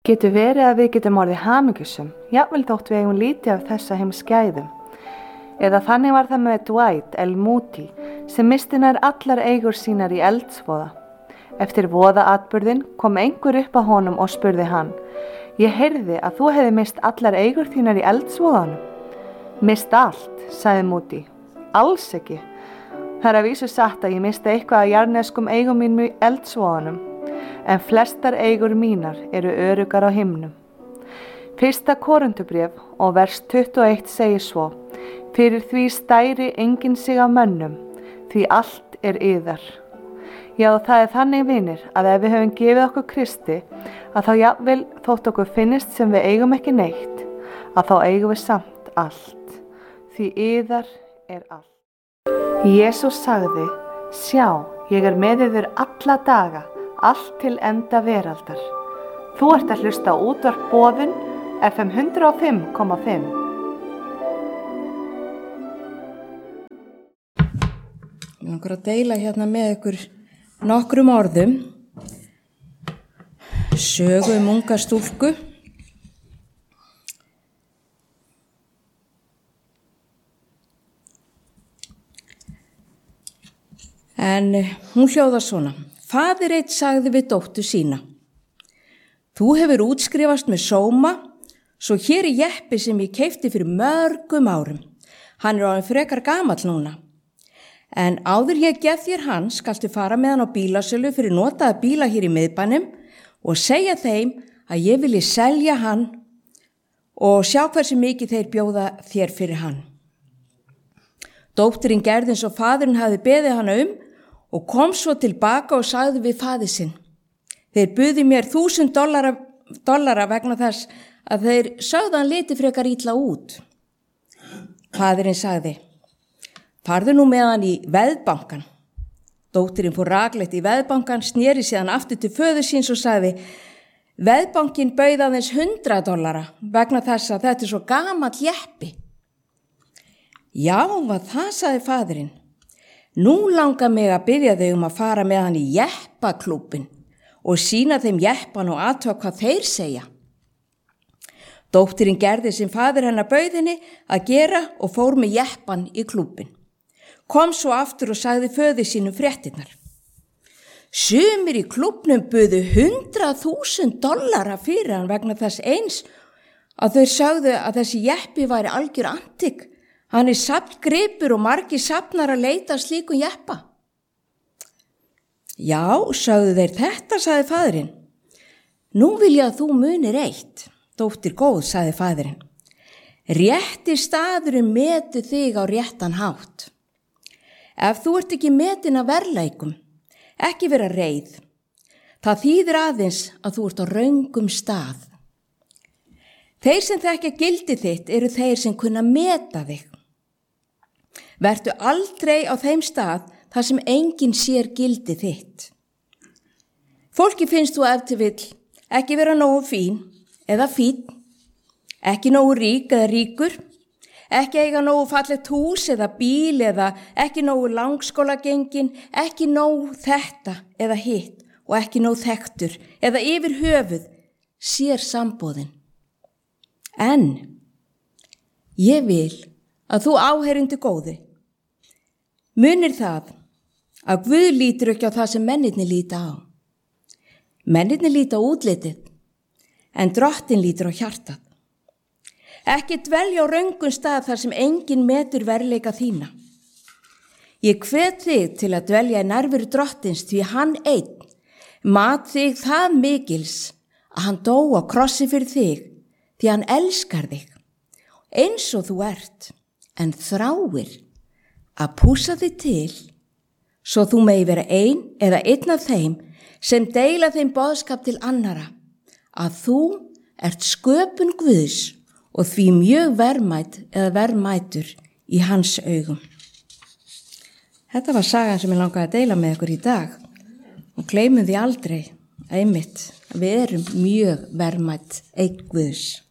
Getur verið að við getum orðið hamingjusum, jafnvel þótt við eigum lítið af þessa heimsgæðum. Eða þannig var það með Dwight L. Moody sem missti nær allar eigur sínar í eldsvoða. Eftir voðaatburðinn kom einhver upp að honum og spurði hann: Ég heyrði að þú hefði mist allar eigur þínar í eldsvoðanum. Mist allt, sagði Moody. Alls ekki. Það er að vísu satt að ég misti eitthvað af jarðneskum eigum mínum í eldsvoðanum, en flestar eigur mínar eru öruggar á himnum. 1. Korintubréf og vers 21 segir svo: Fyrir því stæri enginn sig af mönnum, því allt er yðar. Já, það er þannig, vinir, að ef við höfum gefið okkur Kristi, að þá jafnvel þótt okkur finnist sem við eigum ekki neitt, að þá eigum við samt allt, því yðar er allt. Jesús sagði: Sjá, ég er með yður alla daga, allt til enda veraldar. Þú ert að hlusta á útvarp Boðun, FM 105,5. Ég langar að deila hérna með ykkur nokkrum orðum sögu unga stúlku. En hún hljóðar svona: Faðir einn sagði við dóttur sína: Þú hefur útskrifast með sóma, svo hér er jeppi sem ég keypti fyrir mörgum árum. Hann er orðinn frekar gamall núna. En áður ég gef þér hann, skaltu fara með hann á bílasölu fyrir notaða bíla hér í miðbænum og segja þeim að ég vilji selja hann og sjá hversu mikið þeir bjóða þér fyrir hann. Dóttirinn gerði eins og faðirinn hafði beðið hana og kom svo tilbaka og sagði við faðir sinn: Þeir buðu mér $1,000 vegna þess að þeir sögðu hann liti frekar illa út. Faðirinn sagði: Farðu nú með hann í veðbankan. Dóttirinn fór rakleitt í veðbankan, sneri síðan aftur til föður síns og sagði: Veðbankin bauð aðeins $100 vegna þess að þetta er svo gamall jeppi. Já, hvað það, sagði faðirinn. Nú langar mig að biðja þau að fara með hann í jeppaklúbbin og sýna þeim jeppan og athuga hvað þeir segja. Dóttirinn gerði sem faðir hennar bauð henni að gera og fór með jeppan í klúbbin. Kom svo aftur og sagði föður sínum fréttirnar. Sumir í klúbbnum buðu $100,000 fyrir hann vegna þess eins að þau sögðu að þessi jeppi væri algjör antík. Hann er safngripur og margir safnar að leita að slíkum jeppa. Já, sögðu þeir, þetta, sagði faðirinn. Nú vil ég að þú munir eitt. Dóttir góð, sagði faðirinn. Rétti staðurinn metu þig á réttan hátt. Ef þú ert ekki metin að verðleikum, ekki vera reið. Það þýðir aðeins að þú ert á röngum stað. Þeir sem þekkja gildi þitt eru þeir sem kunna meta þig. Vertu aldrei á þeim stað þar sem enginn sér gildi þitt. Fólki finnst þú ef til vill ekki vera nógu fín eða fínn, ekki nógu rík eða ríkur, ekki eiga nógu fallegt hús eða bíl eða ekki nógu langskólagengin, ekki nógu þetta eða hitt og ekki nógu þekktur eða yfir höfuð sér sambóðin. En ég vil að þú áheyrandi góði munir það að Guð lítur ekki á það sem mennirnir líta á. Mennirnir líta á útlitið, en Drottinn lítur á hjartað. Ekki dvelja á röngum stað þar sem enginn metur verðleika þína. Ég hvet þig til að dvelja í nærveru Drottins því hann einn mat þig það mikils að hann dó á krossi fyrir þig því hann elskar þig eins og þú ert, en þráir að pússa þig til svo þú megi vera ein eða einn af þeim sem deila þeim boðskap til annara að þú ert sköpun Guðs og því mjög verðmæt eða verðmætur í hans augum. Þetta var sagan sem ég langaði að deila með ykkur í dag og gleymum því aldrei einmitt að við erum mjög verðmæt eign Guðs.